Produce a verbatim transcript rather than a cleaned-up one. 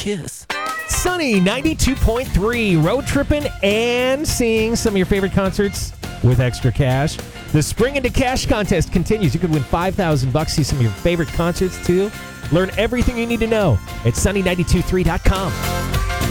Kiss. Sunny ninety-two point three, road tripping and seeing some of your favorite concerts with extra cash. The Spring into Cash contest continues. You could win five thousand bucks, see some of your favorite concerts too. Learn everything you need to know at sunny nine two three dot com.